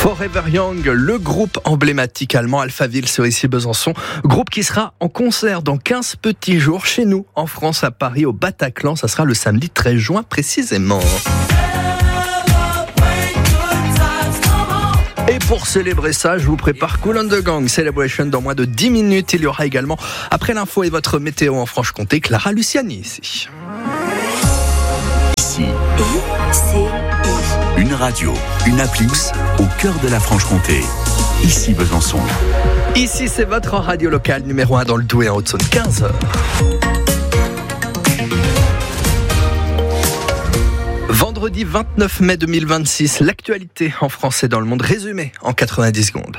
Forever Young, le groupe emblématique allemand Alphaville sur ici Besançon. Groupe qui sera en concert dans 15 petits jours chez nous, en France, à Paris, au Bataclan. Ça sera le samedi 13 juin précisément. Et pour célébrer ça, je vous prépare Kool and the Gang Celebration dans moins de 10 minutes. Il y aura également, après l'info et votre météo en Franche-Comté, Clara Luciani ici. Ici, une radio, une appli au cœur de la Franche-Comté. Ici Besançon. Ici, c'est votre radio locale numéro 1 dans le Doubs et en Haute-Saône, 15h. Vendredi 29 mai 2026, l'actualité en France et dans le monde résumée en 90 secondes.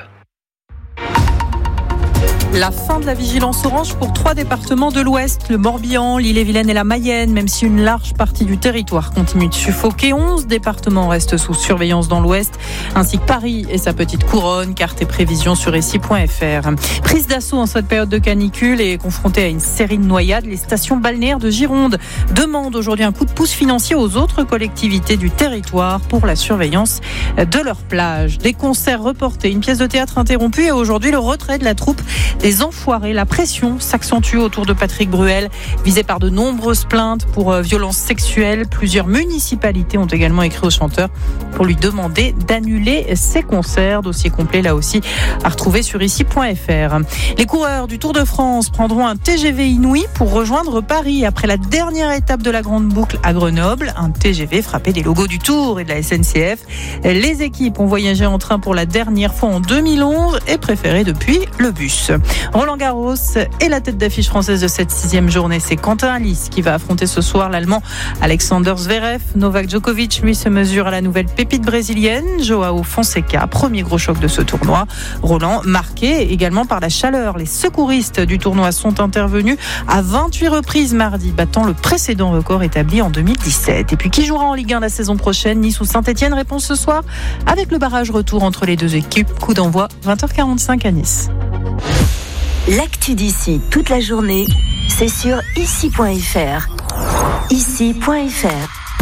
La fin de la vigilance orange pour 3 départements de l'Ouest, le Morbihan, l'Ille-et-Vilaine et la Mayenne, même si une large partie du territoire continue de suffoquer. 11 départements restent sous surveillance dans l'Ouest, ainsi que Paris et sa petite couronne. Carte et prévisions sur ici.fr. Prise d'assaut en cette période de canicule et confrontée à une série de noyades, les stations balnéaires de Gironde demandent aujourd'hui un coup de pouce financier aux autres collectivités du territoire pour la surveillance de leurs plages. Des concerts reportés, une pièce de théâtre interrompue et aujourd'hui le retrait de la troupe des Enfoirés. La pression s'accentue autour de Patrick Bruel, visé par de nombreuses plaintes pour violences sexuelles. Plusieurs municipalités ont également écrit au chanteur pour lui demander d'annuler ses concerts. Dossier complet là aussi à retrouver sur ici.fr. Les coureurs du Tour de France prendront un TGV Inouï pour rejoindre Paris après la dernière étape de la Grande Boucle à Grenoble. Un TGV frappé des logos du Tour et de la SNCF. Les équipes ont voyagé en train pour la dernière fois en 2011 et préféré depuis le bus. Roland Garros est la tête d'affiche française de cette 6e journée. C'est Quentin Halys qui va affronter ce soir l'Allemand Alexander Zverev. Novak Djokovic, lui, se mesure à la nouvelle pépite brésilienne, Joao Fonseca. Premier gros choc de ce tournoi. Roland marqué également par la chaleur. Les secouristes du tournoi sont intervenus à 28 reprises mardi, battant le précédent record établi en 2017. Et puis qui jouera en Ligue 1 la saison prochaine? Nice ou Saint-Etienne? Réponse ce soir avec le barrage retour entre les deux équipes. Coup d'envoi 20h45 à Nice. L'actu d'ici toute la journée, c'est sur ici.fr. Ici.fr.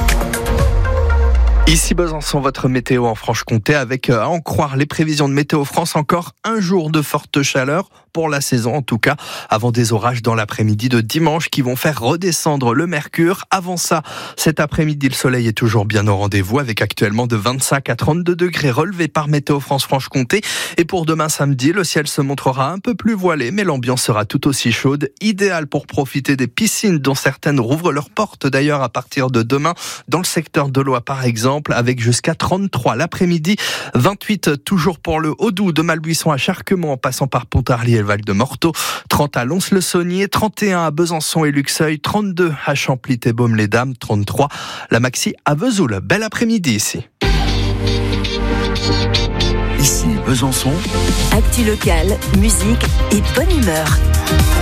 Ici Besançon, votre météo en Franche-Comté avec, à en croire les prévisions de Météo France, encore un jour de forte chaleur pour la saison en tout cas, avant des orages dans l'après-midi de dimanche qui vont faire redescendre le mercure. Avant ça, cet après-midi, le soleil est toujours bien au rendez-vous avec actuellement de 25 à 32 degrés relevés par Météo France Franche-Comté. Et pour demain samedi, le ciel se montrera un peu plus voilé, mais l'ambiance sera tout aussi chaude, idéale pour profiter des piscines dont certaines rouvrent leurs portes d'ailleurs à partir de demain, dans le secteur de l'Oie par exemple, avec jusqu'à 33 l'après-midi, 28 toujours pour le Haut-Doubs, de Malbuisson à Charquemont en passant par Pontarlier et Val-de-Morteau, 30 à Lons-le-Saunier, 31 à Besançon et Luxeuil, 32 à Champlit et Baume-les-Dames, 33 la Maxi à Vesoul. Bel après-midi ici. Ici Besançon. Actu locale, musique et bonne humeur.